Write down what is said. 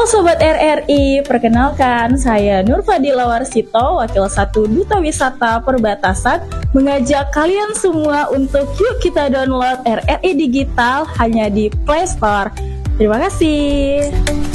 Halo Sobat RRI, perkenalkan saya Nur Fadila Warsito, Wakil 1 Duta Wisata Perbatasan, mengajak kalian semua untuk yuk kita download RRI Digital hanya di Play Store. Terima kasih.